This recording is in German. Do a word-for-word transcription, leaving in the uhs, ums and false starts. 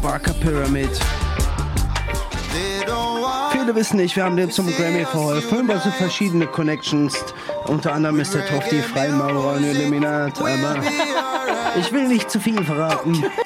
Barker Pyramid. Viele wissen nicht, wir haben dem zum Grammy verholfen, weil sind verschiedene Connections, unter anderem Mister Toff, die Freimaurer und Illuminat, aber ich will nicht zu viel verraten.